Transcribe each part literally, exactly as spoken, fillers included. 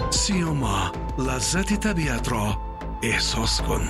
سیاما، لذت طبیعت را احساس کن.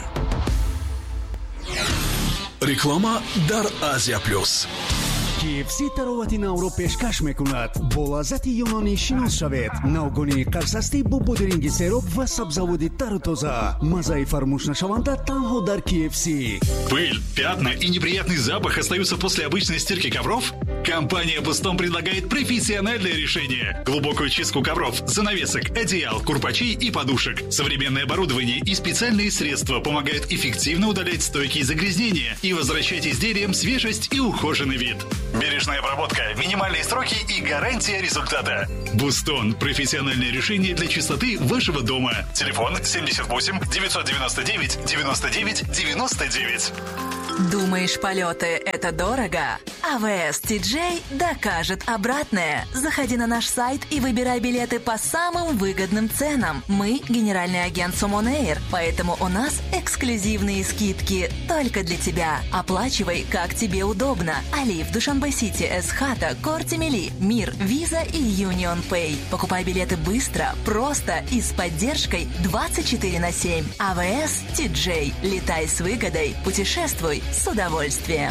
реклама дар Азия плюс. ки эф си таровати навро пешкаш мекунад. бо лаззати юнонӣ шинос шавед. навгони қарсастӣ бо бодиринги сероб ва сабзаводи тару тоза. маззаи фаромӯшнашаванда танҳо дар ки эф си. Пыль, пятна и неприятный запах остаются после обычной стирки ковров? Компания Бустон предлагает профессиональное решение. Глубокую чистку ковров, занавесок, одеял, курпачей и подушек. Современное оборудование и специальные средства помогают эффективно удалять стойкие загрязнения и возвращать изделиям свежесть и ухоженный вид. Бережная обработка, минимальные сроки и гарантия результата. Бустон – профессиональное решение для чистоты вашего дома. Телефон семьдесят восемь девятьсот девяносто девять девяносто девять девяносто девять. Думаешь, полеты – это дорого? а вэ эс ти джей докажет обратное. Заходи на наш сайт и выбирай билеты по самым выгодным ценам. Мы – генеральный агент Сумон Эйр, поэтому у нас эксклюзивные скидки только для тебя. Оплачивай, как тебе удобно. Алиф, Душанбе-Сити, Эсхата, Кортимели, Мир, Виза и Юнион Пэй. Покупай билеты быстро, просто и с поддержкой двадцать четыре на семь. а вэ эс ти джей. Летай с выгодой, путешествуй с удовольствием.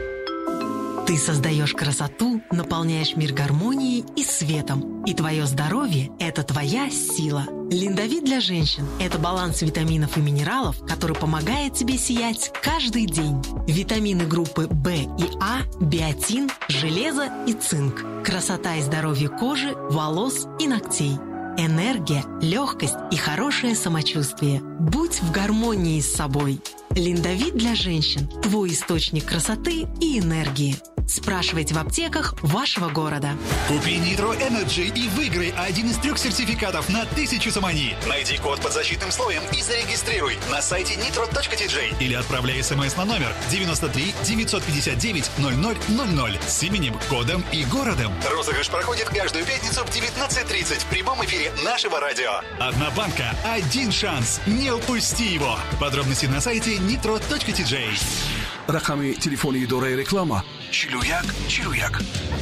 Ты создаешь красоту, наполняешь мир гармонией и светом. И твое здоровье – это твоя сила. Линдовит для женщин – это баланс витаминов и минералов, который помогает тебе сиять каждый день. Витамины группы В и А, биотин, железо и цинк. Красота и здоровье кожи, волос и ногтей. Энергия, легкость и хорошее самочувствие. Будь в гармонии с собой. Линдовит для женщин – твой источник красоты и энергии. Спрашивайте в аптеках вашего города. Купи Nitro Energy и выиграй один из трех сертификатов на тысячу самани. Найди код под защитным слоем и зарегистрируй на сайте нитро точка ти джей или отправляй смс на номер девяносто три девятьсот пятьдесят девять ноль ноль ноль ноль с именем, кодом и городом. Розыгрыш проходит каждую пятницу в девятнадцать тридцать в прямом эфире нашего радио. Одна банка, один шанс. Не упусти его. Подробности на сайте нитро точка ти джей. рақами телефони идораи реклама чилу як чилу як.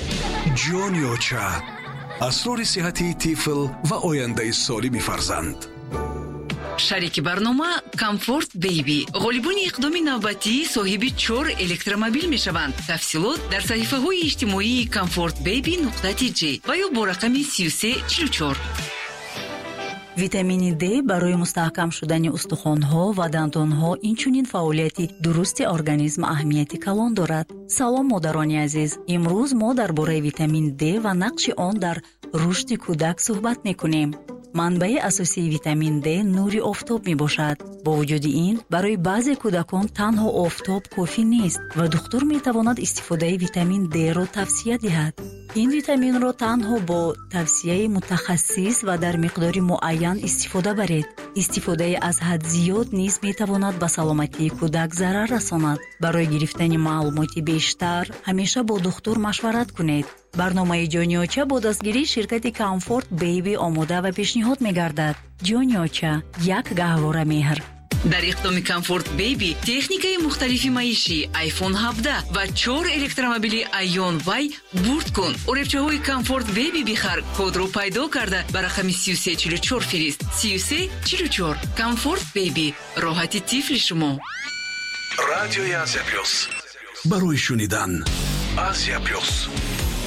ҷонёча, асрори сиҳати тифл ва ояндаи солими фарзанд. шарики барнома Comfort Baby ғолибони иқдоми навбатии соҳиби чор электромобил мешаванд. тафсилот дар саҳифаҳои иҷтимоии comfort baby нуқта ти ҷей ва ё бо рақами си ю се чилу чор. витамини D барои мустаҳкам шудани устухонҳо ва дандонҳо инчунин фаъолияти дурусти организм аҳамияти калон дорад. салом модарони азиз, имрӯз мо дар бораи витамин D ва нақши он дар рушди кӯдак суҳбат мекунем. манбаи асосии витамин D нури офтоб мебошад. бо вуҷуди ин, барои баъзе кӯдакон танҳо офтоб кофӣ нест ва духтур метавонад истифодаи витамин D-ро тавсия диҳад. ин витаминро танҳо бо тавсияи мутахассис ва дар миқдори муайян истифода баред. истифодаи аз ҳад зиёд низ метавонад ба саломатии кӯдак зарар расонад. барои гирифтани маълумоти бештар, ҳамеша бо духтур машварат кунед. барномаи ҷонёча бо дастгирии ширкати Comfort Baby омода ва пешниҳод мегардад. ҷонёча, як гаҳвора меҳр. дар иқдоми Comfort Baby техникаи мухталифи маишӣ, айфон ҳабдаҳ ва чор электромобили Ion Вай бурд кун. оребчаҳои Comfort Baby бихар, кодро пайдо карда ба рақами си ю се чилу чор фирист. си ю се чилу чор. Comfort Baby, роҳати тифли шумо. радиои Азия плюс, барои шунидан. Азия плюс.